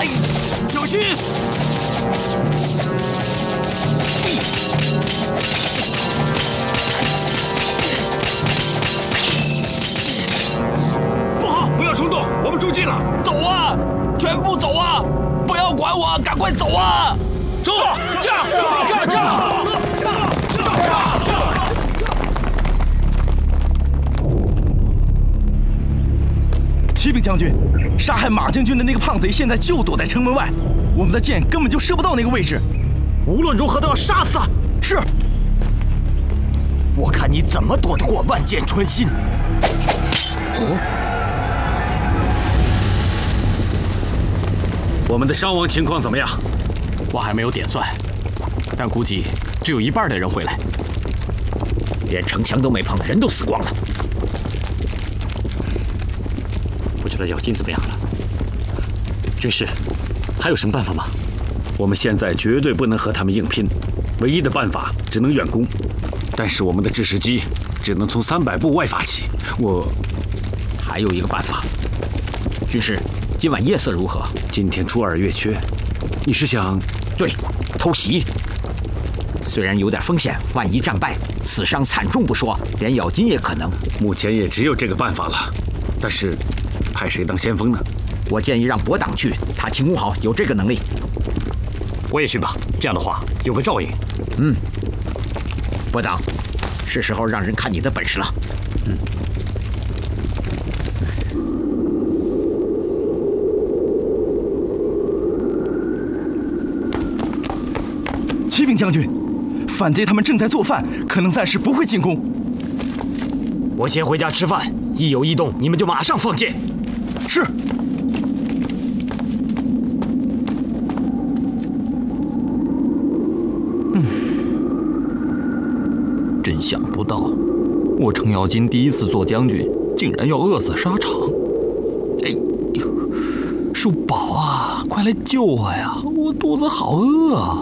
小心！不好，不要冲动，我们中计了！ 走啊，全部走啊！不要管我，赶快走啊！ 走，这！ 启禀将军，杀害马将军的那个胖贼现在就躲在城门外，我们的箭根本就射不到那个位置。 无论如何都要杀死他。 是。 我看你怎么躲得过万箭穿心。 我们的伤亡情况怎么样？ 我还没有点算，但估计只有一半的人回来。 连城墙都没碰，人都死光了。 不知道咬金怎么样了？军师，还有什么办法吗？ 我们现在绝对不能和他们硬拼，唯一的办法只能远攻。但是我们的制式机只能从300步外发起。我还有一个办法，军师，今晚夜色如何？ 今天初2月缺，你是想？ 对，偷袭。虽然有点风险，万一战败，死伤惨重不说，连咬金也可能。 目前也只有这个办法了。但是，派谁当先锋呢？ 我建议让伯党去，他轻功好，有这个能力。 我也去吧，这样的话有个照应。 伯党，是时候让人看你的本事了。 启禀将军，反贼他们正在做饭，可能暂时不会进攻。 我先回家吃饭，一有异动你们就马上放箭。 是。 真想不到，我程咬金第一次做将军，竟然要饿死沙场。哎呦，叔宝啊，快来救我呀！我肚子好饿啊！